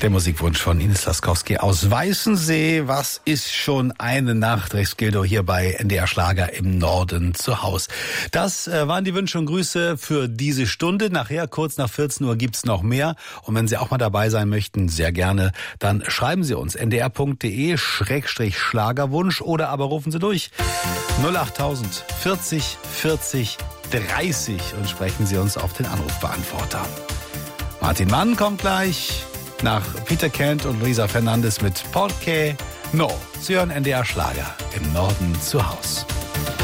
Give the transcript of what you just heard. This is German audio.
Der Musikwunsch von Ines Laskowski aus Weißensee. Was ist schon eine Nacht? Rex Gildo hier bei NDR Schlager im Norden zu Haus. Das waren die Wünsche und Grüße für diese Stunde. Nachher, kurz nach 14 Uhr, gibt's noch mehr. Und wenn Sie auch mal dabei sein möchten, sehr gerne, dann schreiben Sie uns ndr.de/Schlagerwunsch oder aber rufen Sie durch 08000 40 40 30 und sprechen Sie uns auf den Anrufbeantworter. Martin Mann kommt gleich nach Peter Kent und Luisa Fernandes mit Porque No. Sie hören NDR Schlager im Norden zu Haus.